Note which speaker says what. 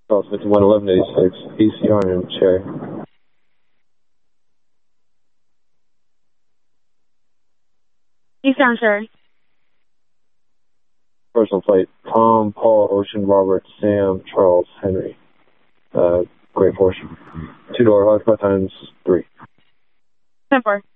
Speaker 1: Charles 51 1186, ECR and Cherry.
Speaker 2: ECR and Cherry.
Speaker 1: Personal flight, Tom, Paul, Ocean, Robert, Sam, Charles, Henry. Great portion. 2-door, 5 times 3.
Speaker 2: 10-4.